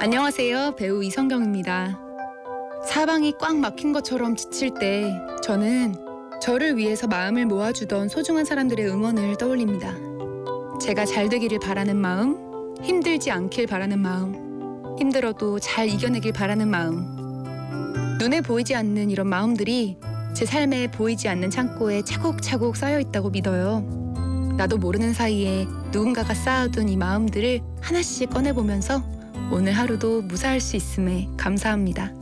안녕하세요. 배우 이성경입니다. 사방이 꽉 막힌 것처럼 지칠 때 저는 저를 위해서 마음을 모아주던 소중한 사람들의 응원을 떠올립니다. 제가 잘 되기를 바라는 마음, 힘들지 않길 바라는 마음, 힘들어도 잘 이겨내길 바라는 마음. 눈에 보이지 않는 이런 마음들이 제 삶에 보이지 않는 창고에 차곡차곡 쌓여 있다고 믿어요. 나도 모르는 사이에 누군가가 쌓아둔 이 마음들을 하나씩 꺼내보면서 오늘 하루도 무사할 수 있음에 감사합니다.